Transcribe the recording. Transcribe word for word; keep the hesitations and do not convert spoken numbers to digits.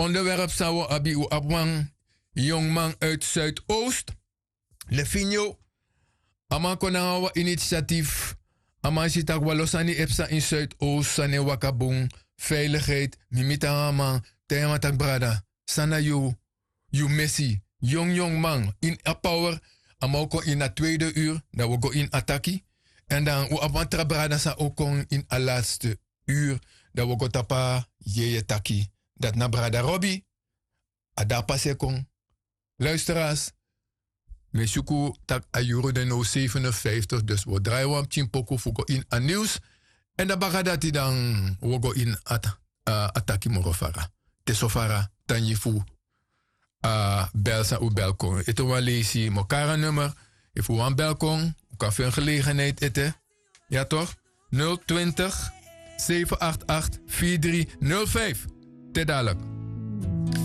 onderwerp zou we abi u abwang jongman uit Zuidoost. Lefinio. Ama konawa initiatief. Ama sitak walosani epsa in Zuidoost. Sane wakabung. Veiligheid. Mimita ama. Tema tak brada. Sana you. You messi. Jong jong man. In a power. Ama ook in a tweede uur. Dat we go in attacki. En dan we apantra brada sa ook in a laatste uur. Dat we go tapa yeye taki. Dat na brada Robbie. Adapa sekong. Luisteraars. Meshuku tak ayuro de no zevenenvijftig. Dus we draaien op Chimpoko fuko in a nieuws. En dan bagadati dan we go in at uh, ataki morofara. Tesofara tanyifu uh, belsa u belkong. Ito wa lesi mokara nummer. If u wan belkong. U kan veel gelegenheid eten. Ja toch? nul twintig zeven acht acht vier drie nul vijf. Te dadelijk.